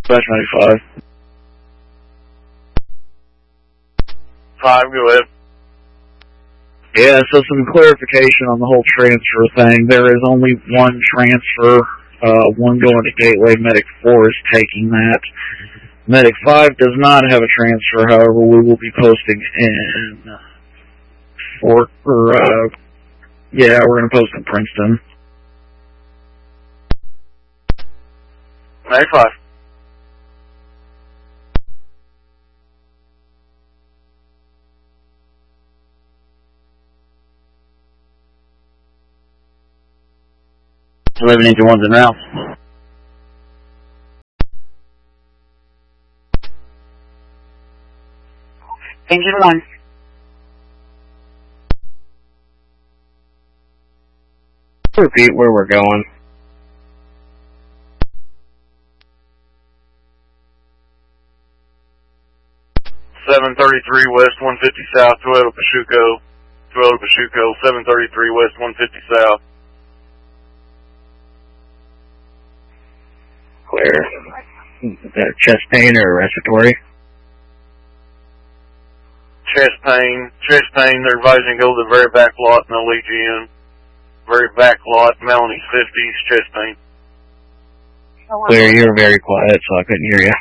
Dispatch 95. 5, go ahead. Yeah, so some clarification on the whole transfer thing. There is only one transfer, one going to Gateway. Medic 4 is taking that. Medic 5 does not have a transfer, however, we will be posting in we're going to post in Princeton. Medic 5. Living into ones and routes. Engine 1. Repeat where we're going. West 150 South, Toyota Pachuco. 733 West 150 South. Clear. Is that chest pain or respiratory? Chest pain. They're advising to go to the very back lot in the Legion. Very back lot, Melanie 50s, chest pain. Clear, you're very quiet, so I couldn't hear you.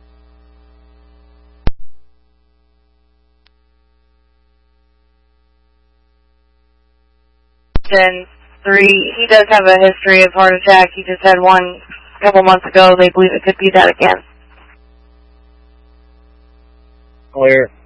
3, he does have a history of heart attack. He just had one a couple months ago. They believe it could be that again. Clear.